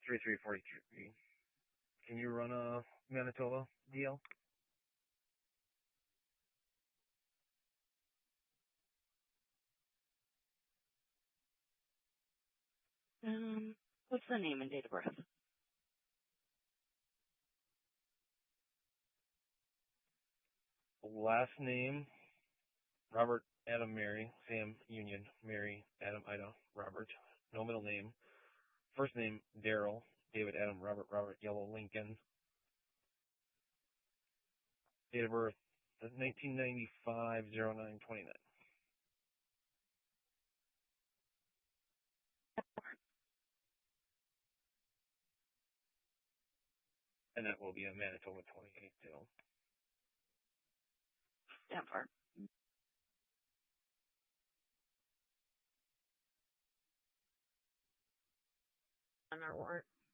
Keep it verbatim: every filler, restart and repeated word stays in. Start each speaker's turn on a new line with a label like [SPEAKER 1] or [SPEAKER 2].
[SPEAKER 1] three three four three. Can you run a Manitoba D L?
[SPEAKER 2] Um, what's the name and date of birth?
[SPEAKER 1] Last name, Robert Adam Mary, Sam Union, Mary Adam Ida Robert. No middle name. First name, Daryl, David Adam Robert Robert Yellow Lincoln. Date of birth, nineteen ninety-five oh nine twenty-nine. And that will be a Manitoba twenty-eight too.
[SPEAKER 2] Denver. On our warrant.